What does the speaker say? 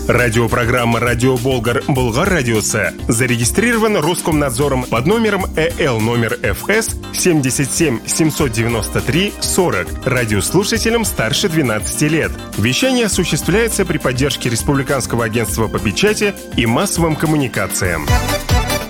Радиопрограмма «Радио Болгар» Болгар Радиосы зарегистрирован Роскомнадзором под номером ЭЛ номер ФС 77 793 40 радиослушателям старше 12 лет. Вещание осуществляется при поддержке Республиканского агентства по печати и массовым коммуникациям.